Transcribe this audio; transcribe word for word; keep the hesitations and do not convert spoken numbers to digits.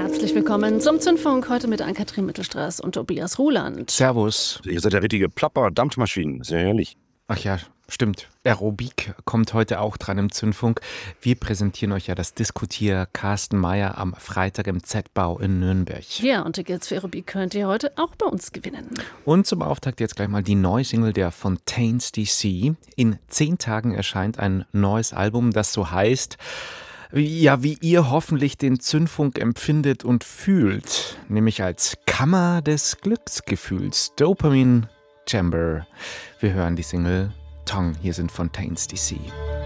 Herzlich willkommen zum Zündfunk, heute mit Ann-Kathrin Mittelstraß und Tobias Ruland. Servus. Ihr seid ja richtige Plapper, Dampfmaschinen, sehr herrlich. Ach ja, stimmt. Aerobik kommt heute auch dran im Zündfunk. Wir präsentieren euch ja das Diskutier Carsten Meyer am Freitag im Z-Bau in Nürnberg. Ja, und Tickets für Aerobik könnt ihr heute auch bei uns gewinnen. Und zum Auftakt jetzt gleich mal die neue Single der Fontaines D C. In zehn Tagen erscheint ein neues Album, das so heißt, ja, wie ihr hoffentlich den Zündfunk empfindet und fühlt, nämlich als Kammer des Glücksgefühls, Dopamine Chamber. Wir hören die Single Tongue, hier sind Fontaines D C.